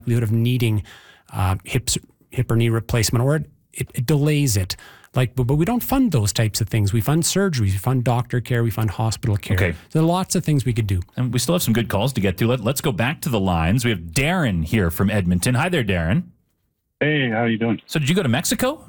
likelihood of needing hip or knee replacement, or it delays it. But we don't fund those types of things. We fund surgeries, we fund doctor care, we fund hospital care. Okay. So there are lots of things we could do. And we still have some good calls to get to. Let's go back to the lines. We have Darren here from Edmonton. Hi there, Darren. Hey, how you doing? So did you go to Mexico?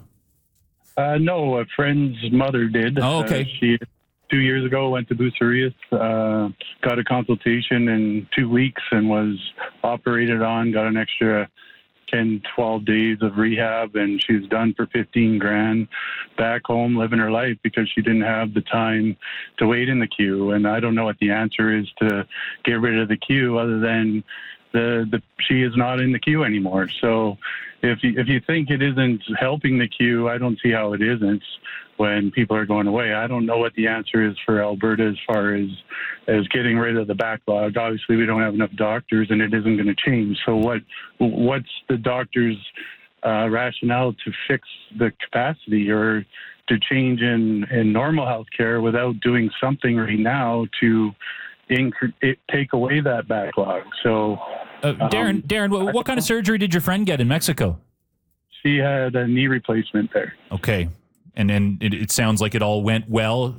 No, a friend's mother did. Oh, okay. She 2 years ago went to Bucerius, got a consultation in 2 weeks and was operated on, got an extra 10, 12 days of rehab, and she was done for $15,000 back home living her life because she didn't have the time to wait in the queue. And I don't know what the answer is to get rid of the queue other than she is not in the queue anymore. So if you think it isn't helping the queue, I don't see how it isn't when people are going away. I don't know what the answer is for Alberta as far as getting rid of the backlog. Obviously, we don't have enough doctors, and it isn't going to change. So what's the doctor's rationale to fix the capacity or to change in normal health care without doing something right now to take away that backlog? So, Darren, what kind of surgery did your friend get in Mexico? She had a knee replacement there. Okay. And then it sounds like it all went well.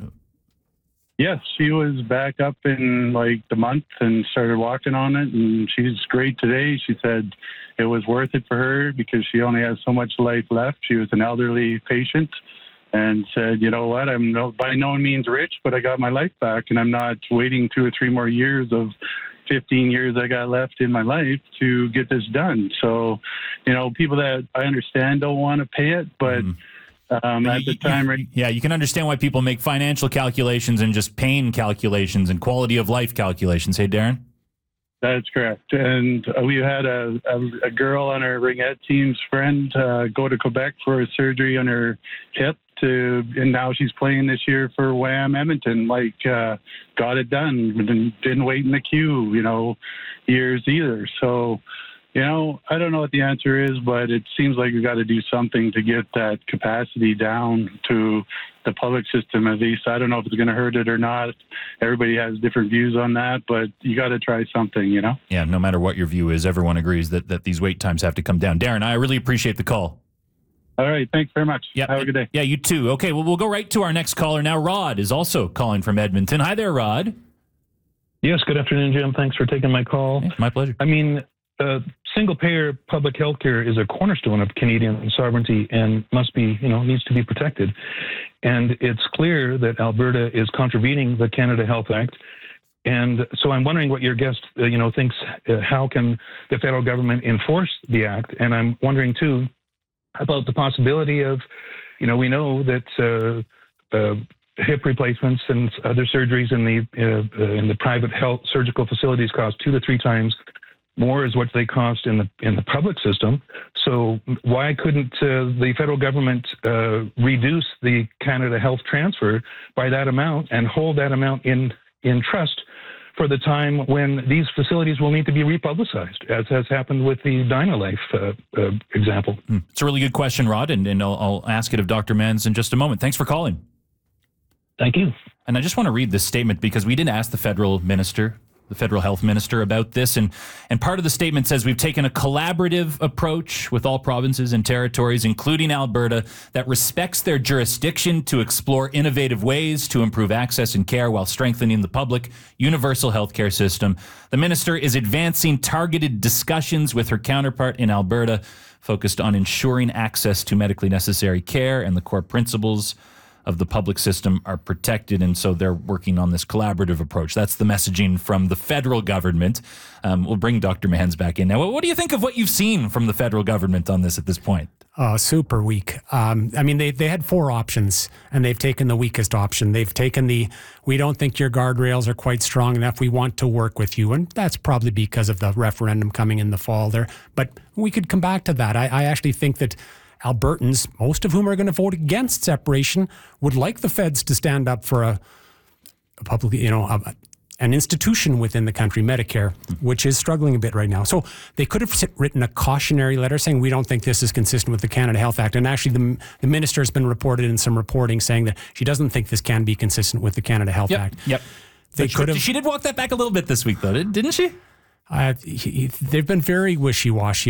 Yes, she was back up in like the month and started walking on it, and she's great today. She said it was worth it for her because she only has so much life left. She was an elderly patient and said, you know what, I'm by no means rich, but I got my life back, and I'm not waiting 2 or 3 more years of 15 years I got left in my life to get this done. So, people that I understand don't want to pay it, but at the time, right? Yeah, you can understand why people make financial calculations and just pain calculations and quality of life calculations. Hey, Darren? That's correct. And we had a girl on our ringette team's friend go to Quebec for a surgery on her hip, and now she's playing this year for Wham Edmonton. Got it done. Didn't wait in the queue, years either. So, I don't know what the answer is, but it seems like we got to do something to get that capacity down to the public system, at least. I don't know if it's going to hurt it or not. Everybody has different views on that, but you got to try something, Yeah, no matter what your view is, everyone agrees that these wait times have to come down. Darren, I really appreciate the call. All right, thanks very much. Yeah, have a good day. Yeah, you too. Okay, well, we'll go right to our next caller now. Rod is also calling from Edmonton. Hi there, Rod. Yes, good afternoon, Jim. Thanks for taking my call. Yeah, my pleasure. I mean, single-payer public health care is a cornerstone of Canadian sovereignty and must be, needs to be protected. And it's clear that Alberta is contravening the Canada Health Act. And so I'm wondering what your guest, thinks, how can the federal government enforce the act? And I'm wondering, too, about the possibility of, we know that hip replacements and other surgeries in the private health surgical facilities cost 2 to 3 times more is what they cost in the public system. So why couldn't the federal government reduce the Canada Health transfer by that amount and hold that amount in trust for the time when these facilities will need to be republicized, as has happened with the DynaLife example? It's a really good question, Rod, and I'll ask it of Dr. Manns in just a moment. Thanks for calling. Thank you. And I just want to read this statement because we didn't ask the federal health minister about this. And part of the statement says we've taken a collaborative approach with all provinces and territories, including Alberta, that respects their jurisdiction to explore innovative ways to improve access and care while strengthening the public universal healthcare system. The minister is advancing targeted discussions with her counterpart in Alberta, focused on ensuring access to medically necessary care and the core principles of the public system are protected, and so they're working on this collaborative approach. That's the messaging from the federal government. We'll bring Dr. Manns back in now. What do you think of what you've seen from the federal government on this at this point? Super weak. They had 4 options, and they've taken the weakest option. They've taken we don't think your guardrails are quite strong enough. We want to work with you, and that's probably because of the referendum coming in the fall there. But we could come back to that. I actually think that Albertans, most of whom are going to vote against separation, would like the feds to stand up for a public, an institution within the country, Medicare, which is struggling a bit right now. So they could have written a cautionary letter saying we don't think this is consistent with the Canada Health Act. And actually, the minister has been reported in some reporting saying that she doesn't think this can be consistent with the Canada Health Act. Yep. She did walk that back a little bit this week, though, didn't she? They've been very wishy-washy